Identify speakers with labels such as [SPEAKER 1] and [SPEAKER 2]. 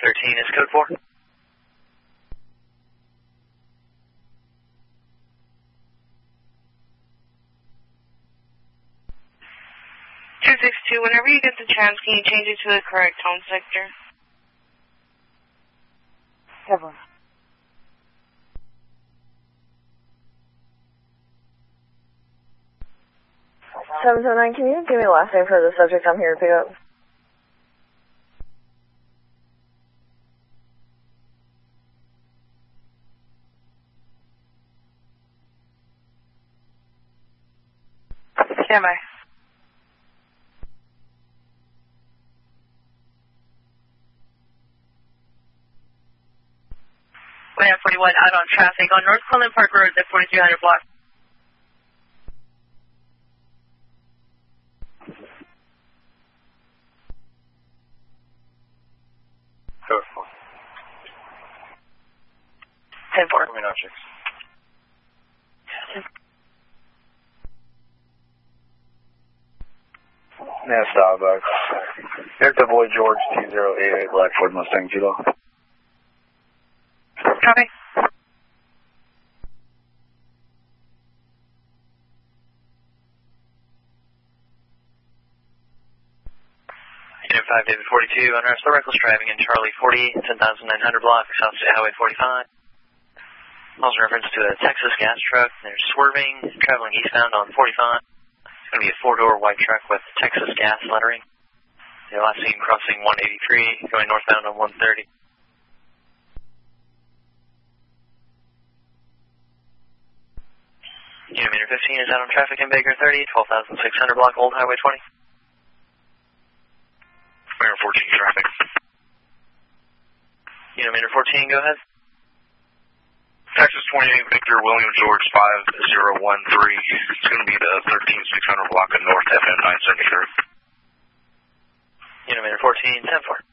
[SPEAKER 1] 13 is code 4.
[SPEAKER 2] 262, whenever you get the chance, can you change it to the correct home sector?
[SPEAKER 3] 7. 779, can you give me the last name for the subject I'm here to pick up?
[SPEAKER 4] Stand by. 41 out on traffic on North Quinlan Park Road, the 4300 block.
[SPEAKER 5] Code 4.
[SPEAKER 4] 10-4.
[SPEAKER 5] Let me know, chicks. Yeah, Starbucks. Here's the boy George 2088 Black Ford Mustang Kilo.
[SPEAKER 4] Copy.
[SPEAKER 1] Unit 5, David 42, unarrested for reckless driving in Charlie 40, 10,900 block, South State Highway 45. Also in reference to a Texas gas truck. They're swerving, traveling eastbound on 45. It's going to be a 4-door white truck with Texas gas lettering. The last seen crossing 183, going northbound on 130. Unit meter 15 is out on traffic in Baker 30, 12,600 block, Old Highway 20.
[SPEAKER 5] Meter 14 traffic.
[SPEAKER 1] Unit meter 14, go ahead.
[SPEAKER 5] Texas 28 Victor William George 5013. It's going to be the 13600 block of North FM 973.
[SPEAKER 1] Unit meter 14, 10-4.